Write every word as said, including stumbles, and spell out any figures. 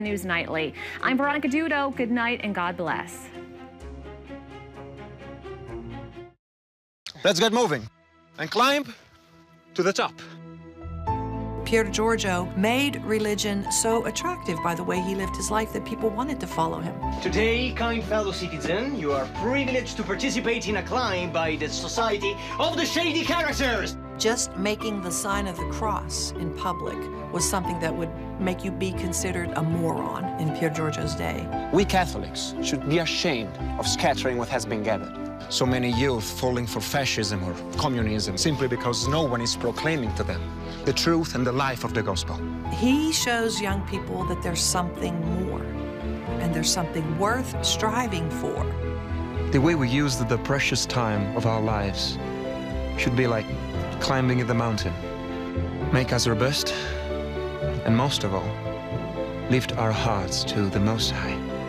News Nightly. I'm Veronica Dudo. Good night and God bless. Let's get moving and climb to the top. Pier Giorgio made religion so attractive by the way he lived his life that people wanted to follow him. Today, kind fellow citizen, you are privileged to participate in a climb by the Society of the Shady Characters. Just making the sign of the cross in public was something that would make you be considered a moron in Pier Giorgio's day. We Catholics should be ashamed of scattering what has been gathered. So many youth falling for fascism or communism simply because no one is proclaiming to them the truth and the life of the gospel. He shows young people that there's something more, and there's something worth striving for. The way we use the precious time of our lives should be like climbing the mountain. Make us robust, and most of all, lift our hearts to the Most High.